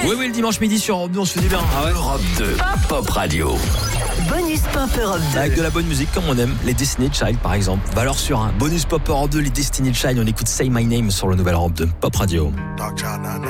Oui, le dimanche midi sur Europe 2, on se fait du bien. Ah ouais. Europe 2, Pop Radio. Bonus Pop Europe 2. Avec de la bonne musique comme on aime, les Destiny's Child par exemple. Valeur sur un bonus Pop Europe 2, les Destiny's Child. On écoute Say My Name sur le nouvel Europe 2, Pop Radio. Dark Child 99.